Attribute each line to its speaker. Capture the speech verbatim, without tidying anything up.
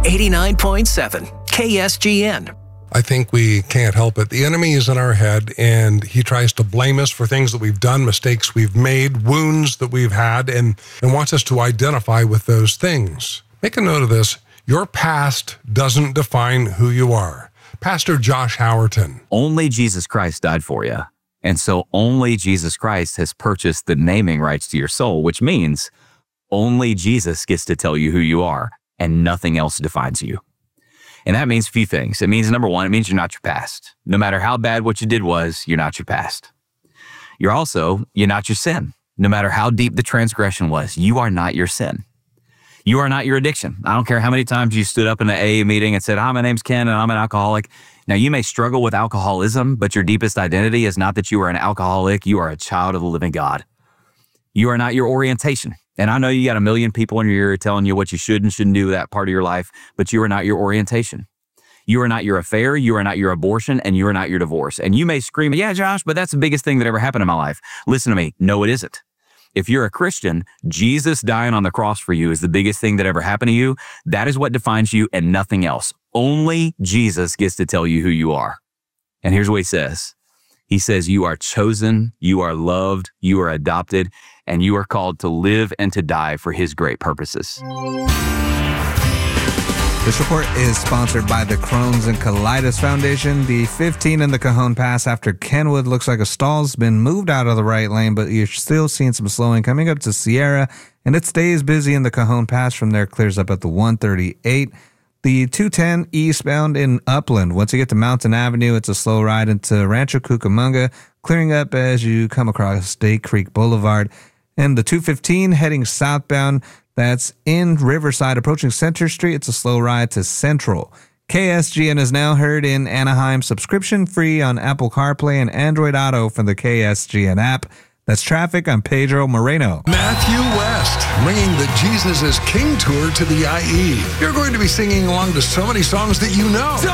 Speaker 1: eighty-nine point seven K S G N.
Speaker 2: I think we can't help it. The enemy is in our head, and he tries to blame us for things that we've done, mistakes we've made, wounds that we've had, and, and wants us to identify with those things. Make a note of this. Your past doesn't define who you are. Pastor Josh Howerton.
Speaker 3: Only Jesus Christ died for you. And so only Jesus Christ has purchased the naming rights to your soul, which means only Jesus gets to tell you who you are, and nothing else defines you. And that means a few things. It means, number one, it means you're not your past. No matter how bad what you did was, you're not your past. You're also, you're not your sin. No matter how deep the transgression was, you are not your sin. You are not your addiction. I don't care how many times you stood up in an A A meeting and said, hi, my name's Ken and I'm an alcoholic. Now, you may struggle with alcoholism, but your deepest identity is not that you are an alcoholic. You are a child of the living God. You are not your orientation. And I know you got a million people in your ear telling you what you should and shouldn't do with that part of your life, but you are not your orientation. You are not your affair, you are not your abortion, and you are not your divorce. And you may scream, yeah, Josh, but that's the biggest thing that ever happened in my life. Listen to me. No, it isn't. If you're a Christian, Jesus dying on the cross for you is the biggest thing that ever happened to you. That is what defines you and nothing else. Only Jesus gets to tell you who you are. And here's what he says. He says, you are chosen, you are loved, you are adopted, and you are called to live and to die for his great purposes.
Speaker 4: This report is sponsored by the Crohn's and Colitis Foundation. The fifteen in the Cajon Pass after Kenwood looks like a stall's been moved out of the right lane, but you're still seeing some slowing coming up to Sierra, and it stays busy in the Cajon Pass. From there, clears up at the one thirty-eight. The two ten eastbound in Upland. Once you get to Mountain Avenue, it's a slow ride into Rancho Cucamonga, clearing up as you come across State Creek Boulevard. And the two fifteen heading southbound, that's in Riverside, approaching Center Street. It's a slow ride to Central. K S G N is now heard in Anaheim, subscription free on Apple CarPlay and Android Auto from the K S G N app. That's traffic. I'm Pedro Moreno.
Speaker 2: Matthew West, bringing the Jesus is King tour to the I E. You're going to be singing along to so many songs that you know.